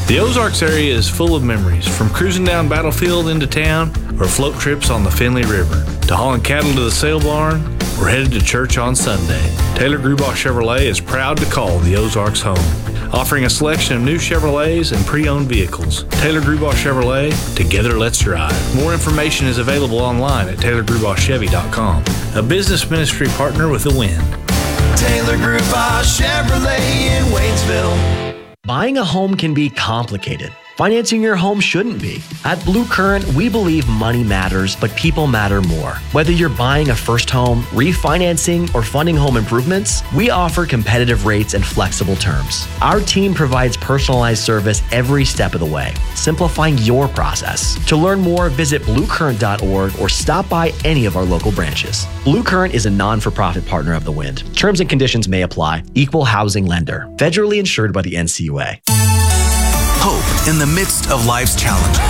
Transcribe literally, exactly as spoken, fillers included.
The Ozarks area is full of memories, from cruising down Battlefield into town or float trips on the Finley River, to hauling cattle to the sale barn or headed to church on Sunday. Taylor Grubach Chevrolet is proud to call the Ozarks home, offering a selection of new Chevrolets and pre-owned vehicles. Taylor Grubach Chevrolet, together let's drive. More information is available online at taylor grubach chevy dot com, a business ministry partner with The Wind. Taylor Grubach Chevrolet in Waynesville. Buying a home can be complicated. Financing your home shouldn't be. At Blue Current, we believe money matters, but people matter more. Whether you're buying a first home, refinancing, or funding home improvements, we offer competitive rates and flexible terms. Our team provides personalized service every step of the way, simplifying your process. To learn more, visit blue current dot org or stop by any of our local branches. Blue Current is a non-for-profit partner of The Wind. Terms and conditions may apply. Equal housing lender. Federally insured by the N C U A. Hope in the midst of life's challenges.